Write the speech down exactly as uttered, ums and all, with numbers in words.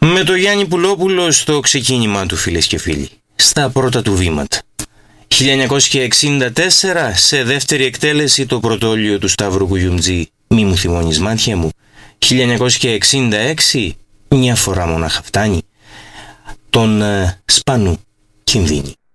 Με το Γιάννη Πουλόπουλο στο ξεκίνημά του, φίλες και φίλοι, στα πρώτα του βήματα. χίλια εννιακόσια εξήντα τέσσερα, σε δεύτερη εκτέλεση, το πρωτόλιο του Σταύρου Κουγιουμτζή, «Μη μου θυμώνεις μάτια μου». χίλια εννιακόσια εξήντα έξι, «Μια φορά μονάχα φτάνει», τον uh, Σπανού Κινδύνη.